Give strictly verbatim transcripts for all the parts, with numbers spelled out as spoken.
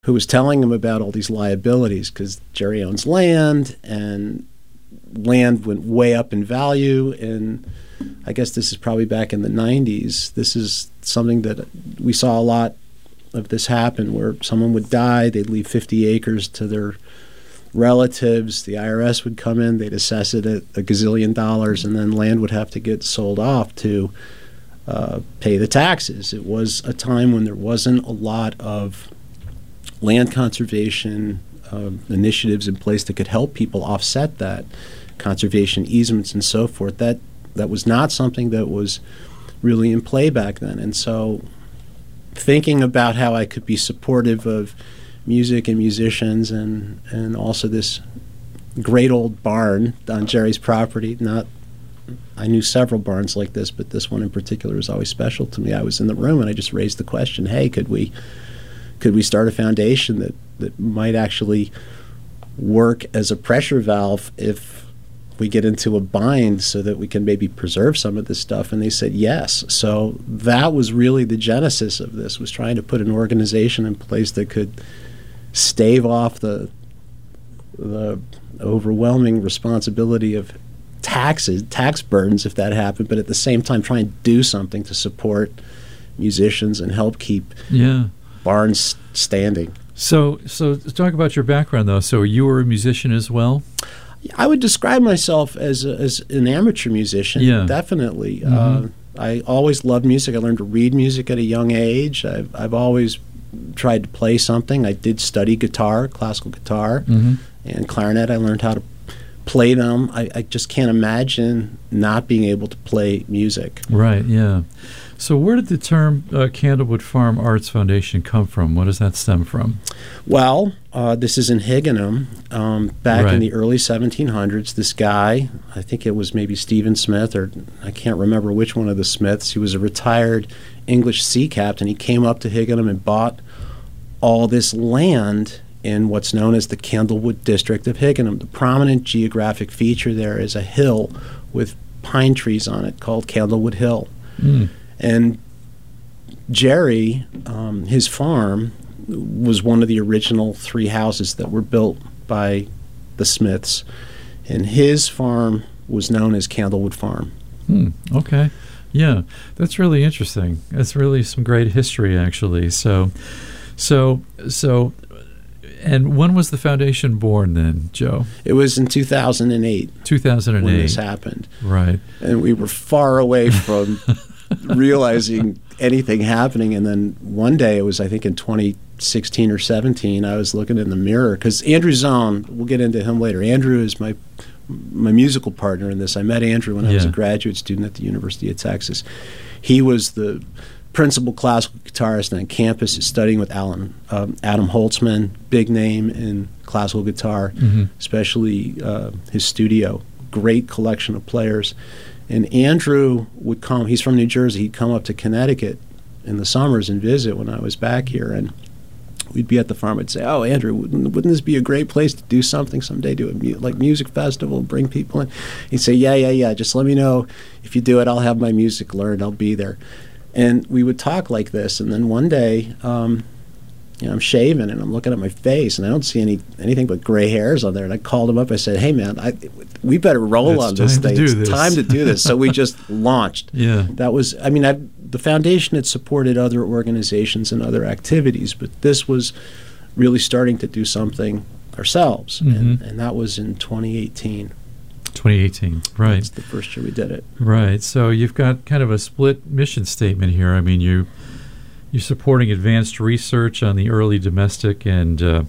who was telling him about all these liabilities because Jerry owns land, and land went way up in value. And I guess this is probably back in the nineties. This is something that we saw a lot of this happen, where someone would die, they'd leave fifty acres to their relatives, the I R S would come in, they'd assess it at a gazillion dollars, and then land would have to get sold off to uh, pay the taxes. It was a time when there wasn't a lot of land conservation uh, initiatives in place that could help people offset that, conservation easements and so forth. That that was not something that was really in play back then. And so thinking about how I could be supportive of music and musicians, and, and also this great old barn on Jerry's property. Not, I knew several barns like this, but this one in particular was always special to me. I was in the room and I just raised the question, hey, could we could we start a foundation that, that might actually work as a pressure valve if we get into a bind, so that we can maybe preserve some of this stuff? And they said yes. So that was really the genesis of this, was trying to put an organization in place that could stave off the the overwhelming responsibility of taxes, tax burdens if that happened, but at the same time try and do something to support musicians and help keep yeah. barns standing. So, so talk about your background, though. So you were a musician as well? I would describe myself as a, as an amateur musician, yeah. definitely. Mm-hmm. Uh, I always loved music. I learned to read music at a young age. I've, I've always tried to play something. I did study guitar, classical guitar, mm-hmm. and clarinet. I learned how to play them. I, I just can't imagine not being able to play music. Right, yeah. So where did the term uh, Candlewood Farm Arts Foundation come from? What does that stem from? Well, uh, this is in Higganum. Um, back right. in the early seventeen hundreds, this guy, I think it was maybe Stephen Smith, or I can't remember which one of the Smiths, he was a retired English sea captain. He came up to Higganum and bought all this land in what's known as the Candlewood district of Higganum. The prominent geographic feature there is a hill with pine trees on it called Candlewood Hill. Mm. And Jerry, um, his farm, was one of the original three houses that were built by the Smiths. And his farm was known as Candlewood Farm. Hmm. Okay. Yeah, that's really interesting. That's really some great history, actually. So, so, so, and when was the foundation born then, Joe? It was in two thousand eight. two thousand eight. When this happened. Right. And we were far away from realizing anything happening. And then one day, it was, I think, in twenty sixteen or seventeen, I was looking in the mirror, because Andrew Zone, we'll get into him later. Andrew is my my musical partner in this. I met Andrew when I yeah. was a graduate student at the University of Texas. He was the principal classical guitarist on campus, studying with Alan, um, Adam Holtzman, big name in classical guitar, mm-hmm. especially uh, his studio. Great collection of players. And Andrew would come, he's from New Jersey, he'd come up to Connecticut in the summers and visit when I was back here. And we'd be at the farm. I'd say, oh, Andrew, wouldn't, wouldn't this be a great place to do something someday, do a mu- like music festival, bring people in? He'd say, yeah, yeah, yeah, just let me know. If you do it, I'll have my music learned. I'll be there. And we would talk like this. And then one day, um, you know, I'm shaving and I'm looking at my face and I don't see any anything but gray hairs on there. And I called him up. I said, hey, man, I, we better roll it's on this thing. It's this. time to do this. So we just launched. Yeah. That was, I mean, I've, the foundation had supported other organizations and other activities, but this was really starting to do something ourselves. Mm-hmm. And, and that was in twenty eighteen. twenty eighteen, right. That's the first year we did it. Right. So you've got kind of a split mission statement here. I mean, you, you're supporting advanced research on the early domestic and uh,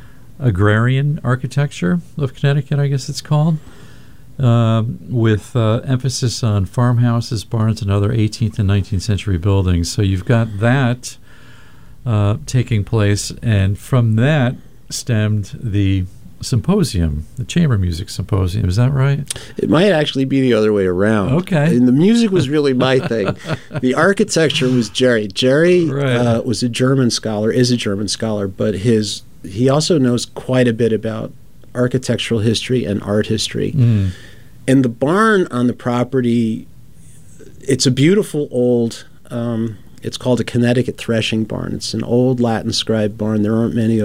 agrarian architecture of Connecticut, I guess it's called, uh, with uh, emphasis on farmhouses, barns, and other eighteenth and nineteenth century buildings. So you've got that uh, taking place, and from that stemmed the symposium, the chamber music symposium. Is that right? It might actually be the other way around. Okay. And the music was really my thing. The architecture was Jerry. Jerry right. uh, was a German scholar, is a German scholar, but his he also knows quite a bit about architectural history and art history. Mm. And the barn on the property, it's a beautiful old, um, it's called a Connecticut threshing barn. It's an old Latin scribe barn. There aren't many